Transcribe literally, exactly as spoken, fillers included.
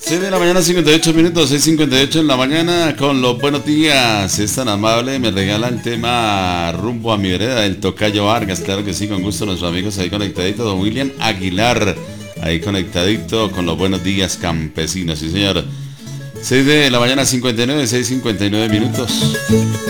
seis de la mañana, cincuenta y ocho minutos, seis cincuenta y ocho en la mañana, con los buenos días. Es tan amable, me regala el tema Rumbo a mi vereda, del Tocayo Vargas. Claro que sí, con gusto, nuestros amigos ahí conectaditos. Don William Aguilar, ahí conectadito con los buenos días campesinos, sí señor. seis de la mañana, cincuenta y nueve, seis cincuenta y nueve minutos.